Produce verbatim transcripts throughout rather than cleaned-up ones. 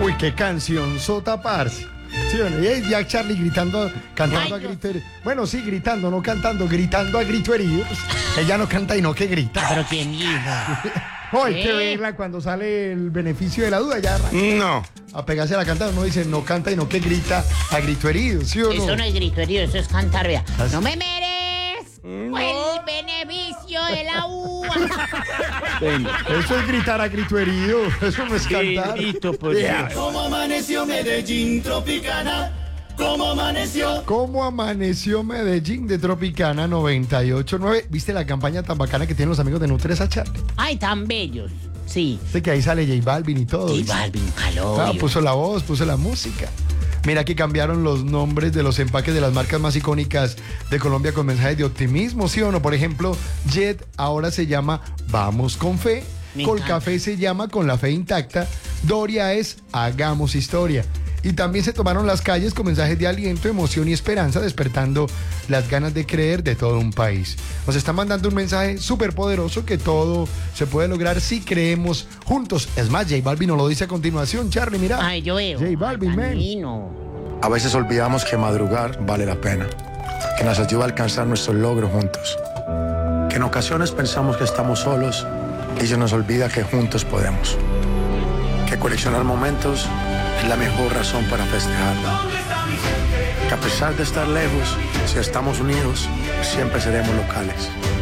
Uy, qué canción sota, parce. Sí, bueno, y es Jack Charlie gritando, cantando Ay, a grito herido. Bueno, sí, gritando, no cantando, gritando a grito herido. Pues, ella no canta y no que grita. Pero quién dijo. No, hay ¿Qué? que verla cuando sale el beneficio de la duda, ya arranca No. a pegarse a la cantada. Uno dice, no canta y no que grita a grito herido, ¿sí o no? Eso no es grito herido, eso es cantar, vea. ¿Ah, sí? No me mereces No. el beneficio de la uva. Eso es gritar a grito herido, eso no es cantar. Bendito por Yeah. Dios. Como amaneció Medellín Tropicana, como amaneció. ¿Cómo amaneció Medellín de Tropicana noventa y ocho punto nueve? ¿Viste la campaña tan bacana que tienen los amigos de Nutresa, Charlie? Ay, tan bellos. Sí. Sé que ahí sale J Balvin y todo. J ¿viste? Balvin, calor. Ah, puso la voz, puso la música. Mira que cambiaron los nombres de los empaques de las marcas más icónicas de Colombia con mensajes de optimismo, ¿sí o no? Por ejemplo, Jet ahora se llama Vamos con Fe, Me Colcafé se llama Con la Fe Intacta, Doria es Hagamos Historia. Y también se tomaron las calles con mensajes de aliento, emoción y esperanza, despertando las ganas de creer de todo un país. Nos está mandando un mensaje súper poderoso que todo se puede lograr si creemos juntos. Es más, J Balvin nos lo dice a continuación, Charlie, mira. Ay, yo veo. J Balvin, Ay, man. tan lindo. A veces olvidamos que madrugar vale la pena, que nos ayuda a alcanzar nuestros logros juntos, que en ocasiones pensamos que estamos solos y se nos olvida que juntos podemos, que coleccionar momentos es la mejor razón para festejarlo, que a pesar de estar lejos, si estamos unidos, siempre seremos locales.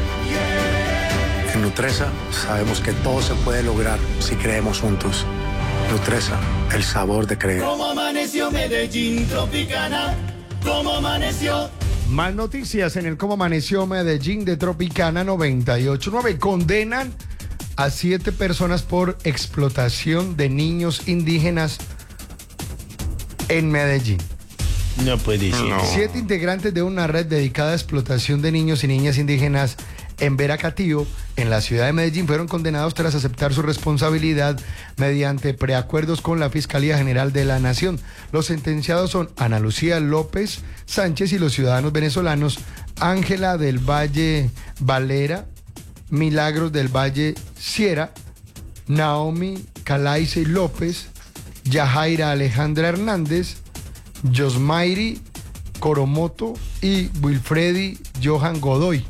En Nutresa sabemos que todo se puede lograr si creemos juntos. Nutresa, el sabor de creer. Como amaneció Medellín Tropicana, como amaneció. Más noticias en el Cómo Amaneció Medellín de Tropicana noventa y ocho punto nueve. Condenan a siete personas por explotación de niños indígenas en Medellín. No puede ser. No. Siete integrantes de una red dedicada a explotación de niños y niñas indígenas en Veracatío, en la ciudad de Medellín, fueron condenados tras aceptar su responsabilidad mediante preacuerdos con la Fiscalía General de la Nación. Los sentenciados son Ana Lucía López Sánchez y los ciudadanos venezolanos Ángela del Valle Valera, Milagros del Valle Sierra, Naomi Calaice López, Yajaira Alejandra Hernández, Josmairi Coromoto y Wilfredi Johan Godoy.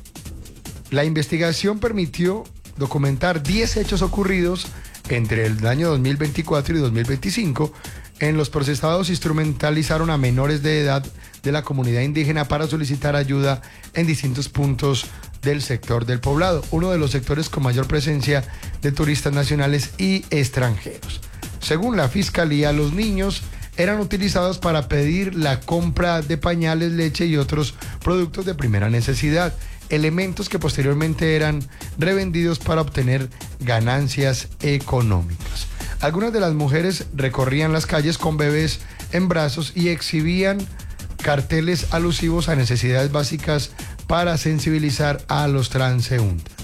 La investigación permitió documentar diez hechos ocurridos entre el año dos mil veinticuatro y dos mil veinticinco. En los procesados instrumentalizaron a menores de edad de la comunidad indígena para solicitar ayuda en distintos puntos del sector del poblado, uno de los sectores con mayor presencia de turistas nacionales y extranjeros. Según la Fiscalía, los niños eran utilizados para pedir la compra de pañales, leche y otros productos de primera necesidad, elementos que posteriormente eran revendidos para obtener ganancias económicas. Algunas de las mujeres recorrían las calles con bebés en brazos y exhibían carteles alusivos a necesidades básicas para sensibilizar a los transeúntes.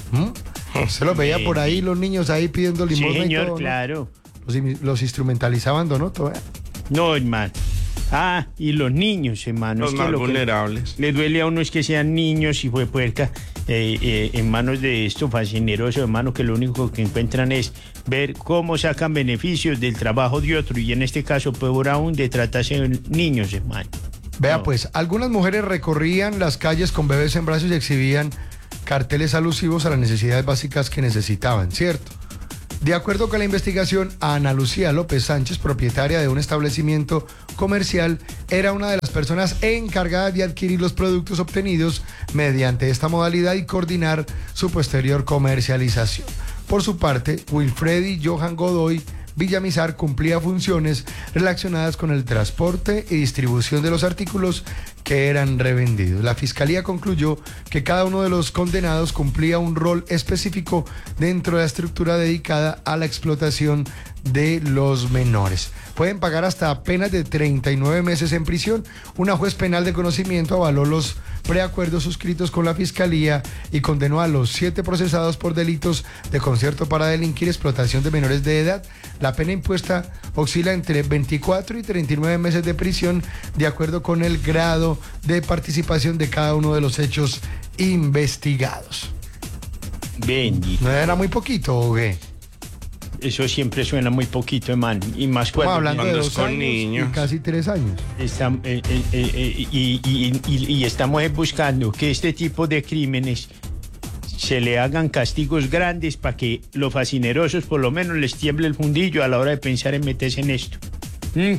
¿Mm? Se los veía por ahí, los niños ahí pidiendo Sí, limosna y señor, todo, ¿no? claro. Los, los instrumentalizaban, ¿no? Todo, ¿eh? No, hermano. Ah, y los niños, hermano. Los es que más lo que vulnerables. le duele a uno es que sean niños y fue puerca eh, eh, en manos de estos fascinerosos, hermano, que lo único que encuentran es ver cómo sacan beneficios del trabajo de otro y en este caso, peor aún, de tratarse de niños, hermano. Vea No. pues, algunas mujeres recorrían las calles con bebés en brazos y exhibían carteles alusivos a las necesidades básicas que necesitaban, ¿cierto? De acuerdo con la investigación, Ana Lucía López Sánchez, propietaria de un establecimiento comercial, era una de las personas encargadas de adquirir los productos obtenidos mediante esta modalidad y coordinar su posterior comercialización. Por su parte, Wilfredi Johan Godoy Villamizar cumplía funciones relacionadas con el transporte y distribución de los artículos que eran revendidos. La Fiscalía concluyó que cada uno de los condenados cumplía un rol específico dentro de la estructura dedicada a la explotación de los menores. Pueden pagar hasta penas de treinta y nueve meses en prisión. Una juez penal de conocimiento avaló los preacuerdos suscritos con la Fiscalía y condenó a los siete procesados por delitos de concierto para delinquir, explotación de menores de edad. La pena impuesta oscila entre veinticuatro y treinta y nueve meses de prisión, de acuerdo con el grado de participación de cada uno de los hechos investigados. Bendito. ¿No era muy poquito o qué? eso siempre suena muy poquito, man. Y más Estamos cuando hablando de cuando dos es con años niños. y casi tres años. Estam- eh, eh, eh, eh, y, y- y- y estamos buscando que este tipo de crímenes se le hagan castigos grandes para que los fascinerosos por lo menos les tiemble el fundillo a la hora de pensar en meterse en esto. ¿Mm?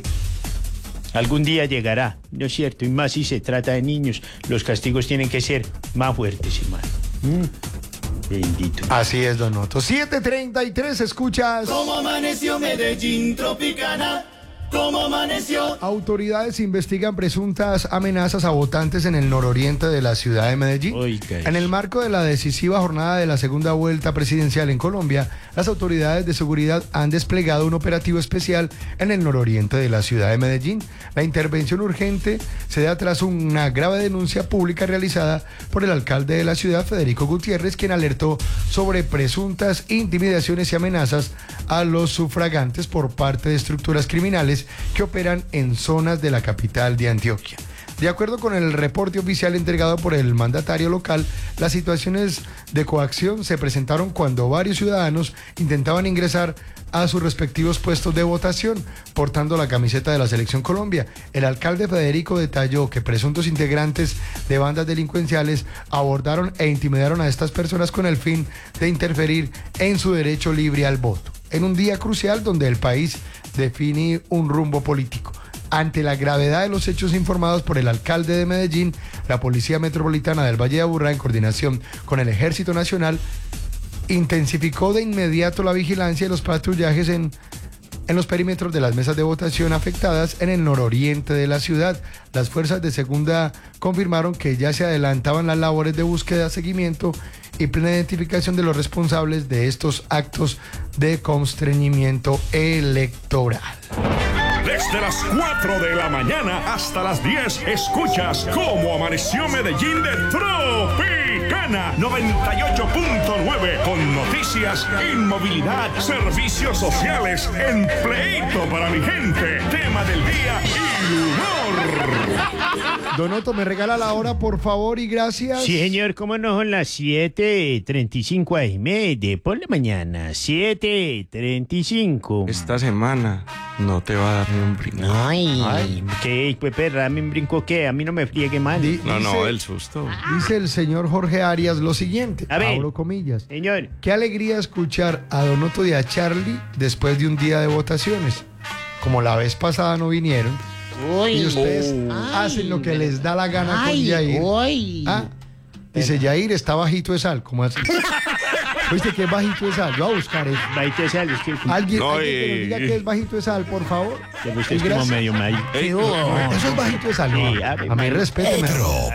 Algún día llegará, ¿no es cierto? Y más si se trata de niños, los castigos tienen que ser más fuertes, hermano. ¿Mm? Bendito. Así es, Don Otto. siete treinta y tres, escuchas. Como amaneció Medellín Tropicana, como amaneció. Autoridades investigan presuntas amenazas a votantes en el nororiente de la ciudad de Medellín. Oiga. En el marco de la decisiva jornada de la segunda vuelta presidencial en Colombia, las autoridades de seguridad han desplegado un operativo especial en el nororiente de la ciudad de Medellín. La intervención urgente se da tras una grave denuncia pública realizada por el alcalde de la ciudad, Federico Gutiérrez, quien alertó sobre presuntas intimidaciones y amenazas a los sufragantes por parte de estructuras criminales que operan en zonas de la capital de Antioquia. De acuerdo con el reporte oficial entregado por el mandatario local, las situaciones de coacción se presentaron cuando varios ciudadanos intentaban ingresar a sus respectivos puestos de votación portando la camiseta de la Selección Colombia. El alcalde Federico detalló que presuntos integrantes de bandas delincuenciales abordaron e intimidaron a estas personas con el fin de interferir en su derecho libre al voto, en un día crucial donde el país define un rumbo político. Ante la gravedad de los hechos informados por el alcalde de Medellín, la Policía Metropolitana del Valle de Aburrá, en coordinación con el Ejército Nacional, intensificó de inmediato la vigilancia y los patrullajes en, en los perímetros de las mesas de votación afectadas en el nororiente de la ciudad. Las fuerzas de segunda confirmaron que ya se adelantaban las labores de búsqueda, seguimiento y plena identificación de los responsables de estos actos de constreñimiento electoral. Desde las cuatro de la mañana hasta las diez, escuchas Cómo Amaneció Medellín de Tropicana noventa y ocho punto nueve, con noticias, inmovilidad, servicios sociales, empleito para mi gente, tema del día y humor. Don Otto, ¿me regala la hora, por favor, y gracias? Sí, señor, ¿cómo no? Son las siete treinta y cinco a m de por la mañana. siete treinta y cinco. Esta semana no te va a dar ni un brinco. Ay. Ay, ¿qué? Pues perra, ¿me brinco qué? A mí no me friegue mal. Di- No, no, dice- el susto. Dice el señor Jorge Arias lo siguiente, A ver. abro comillas. Señor, Qué alegría escuchar a Don Otto y a Charlie después de un día de votaciones. Como la vez pasada no vinieron, Uy. y ustedes Ay. hacen lo que les da la gana Ay, con Yair. uy. Ah, dice Yair está bajito de sal, ¿cómo así? ¿Viste que es bajito de sal? Yo voy a buscar eso. vaite sal, es que Alguien, No, alguien que nos y- diga que es bajito de sal, por favor. que usted es Gracias. como medio mal. Ey, Eso es bajito de sal. No, Sí, ave a mí María. respéteme.